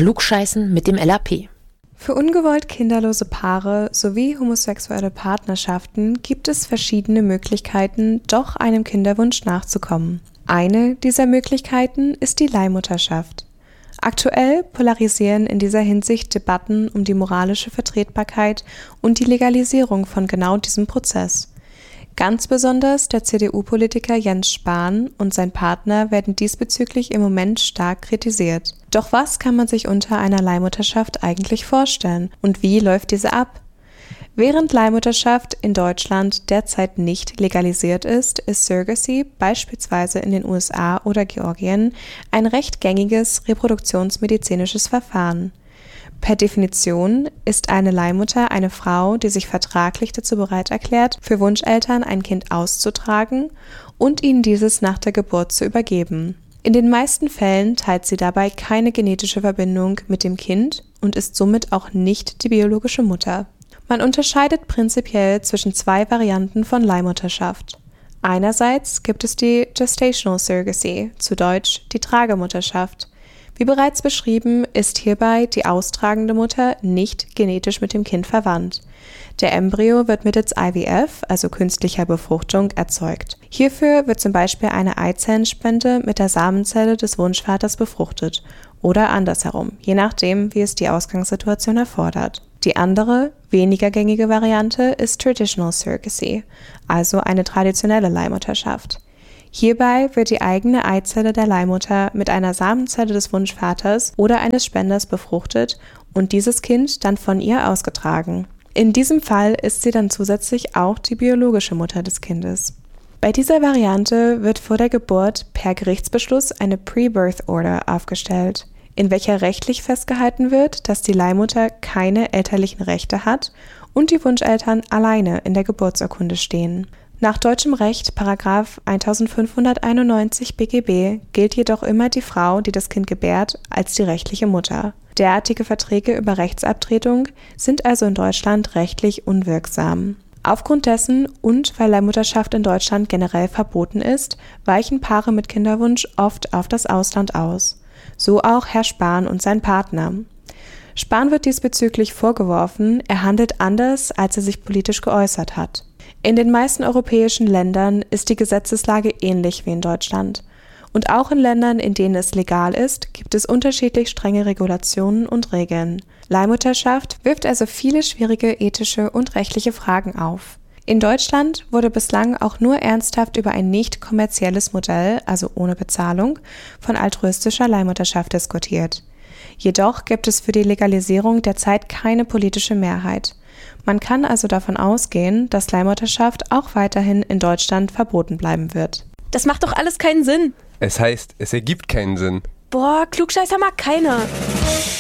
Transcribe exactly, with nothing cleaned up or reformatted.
Klugscheißen mit dem L A P. Für ungewollt kinderlose Paare sowie homosexuelle Partnerschaften gibt es verschiedene Möglichkeiten, doch einem Kinderwunsch nachzukommen. Eine dieser Möglichkeiten ist die Leihmutterschaft. Aktuell polarisieren in dieser Hinsicht Debatten um die moralische Vertretbarkeit und die Legalisierung von genau diesem Prozess. Ganz besonders der C D U-Politiker Jens Spahn und sein Partner werden diesbezüglich im Moment stark kritisiert. Doch was kann man sich unter einer Leihmutterschaft eigentlich vorstellen und wie läuft diese ab? Während Leihmutterschaft in Deutschland derzeit nicht legalisiert ist, ist Surrogacy beispielsweise in den U S A oder Georgien ein recht gängiges reproduktionsmedizinisches Verfahren. Per Definition ist eine Leihmutter eine Frau, die sich vertraglich dazu bereit erklärt, für Wunscheltern ein Kind auszutragen und ihnen dieses nach der Geburt zu übergeben. In den meisten Fällen teilt sie dabei keine genetische Verbindung mit dem Kind und ist somit auch nicht die biologische Mutter. Man unterscheidet prinzipiell zwischen zwei Varianten von Leihmutterschaft. Einerseits gibt es die Gestational Surrogacy, zu Deutsch die Tragemutterschaft. Wie bereits beschrieben, ist hierbei die austragende Mutter nicht genetisch mit dem Kind verwandt. Der Embryo wird mittels I V F, also künstlicher Befruchtung, erzeugt. Hierfür wird zum Beispiel eine Eizellenspende mit der Samenzelle des Wunschvaters befruchtet oder andersherum, je nachdem, wie es die Ausgangssituation erfordert. Die andere, weniger gängige Variante ist Traditional Surrogacy, also eine traditionelle Leihmutterschaft. Hierbei wird die eigene Eizelle der Leihmutter mit einer Samenzelle des Wunschvaters oder eines Spenders befruchtet und dieses Kind dann von ihr ausgetragen. In diesem Fall ist sie dann zusätzlich auch die biologische Mutter des Kindes. Bei dieser Variante wird vor der Geburt per Gerichtsbeschluss eine Pre-Birth Order aufgestellt, in welcher rechtlich festgehalten wird, dass die Leihmutter keine elterlichen Rechte hat und die Wunscheltern alleine in der Geburtsurkunde stehen. Nach deutschem Recht, Paragraph eintausendfünfhunderteinundneunzig B G B, gilt jedoch immer die Frau, die das Kind gebärt, als die rechtliche Mutter. Derartige Verträge über Rechtsabtretung sind also in Deutschland rechtlich unwirksam. Aufgrund dessen und weil Leihmutterschaft in Deutschland generell verboten ist, weichen Paare mit Kinderwunsch oft auf das Ausland aus. So auch Herr Spahn und sein Partner. Spahn wird diesbezüglich vorgeworfen, er handelt anders, als er sich politisch geäußert hat. In den meisten europäischen Ländern ist die Gesetzeslage ähnlich wie in Deutschland. Und auch in Ländern, in denen es legal ist, gibt es unterschiedlich strenge Regulationen und Regeln. Leihmutterschaft wirft also viele schwierige ethische und rechtliche Fragen auf. In Deutschland wurde bislang auch nur ernsthaft über ein nicht kommerzielles Modell, also ohne Bezahlung, von altruistischer Leihmutterschaft diskutiert. Jedoch gibt es für die Legalisierung derzeit keine politische Mehrheit. Man kann also davon ausgehen, dass Leihmutterschaft auch weiterhin in Deutschland verboten bleiben wird. Das macht doch alles keinen Sinn. Es heißt, es ergibt keinen Sinn. Boah, Klugscheißer mag keiner.